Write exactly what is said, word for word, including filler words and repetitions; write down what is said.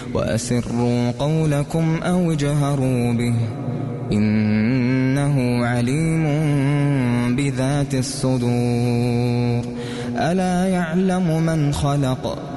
وأسروا قولكم أو اجهروا به إنه عليم بذات الصدور. ألا يعلم من خلق